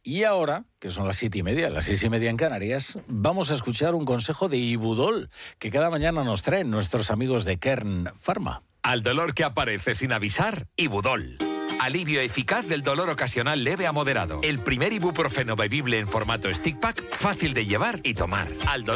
Y ahora, que son las 7:30, las 6:30 en Canarias, vamos a escuchar un consejo de Ibudol, que cada mañana nos traen nuestros amigos de Kern Pharma. Al dolor que aparece sin avisar, Ibudol. Alivio eficaz del dolor ocasional leve a moderado. El primer ibuprofeno bebible en formato stick pack, fácil de llevar y tomar. Al dolor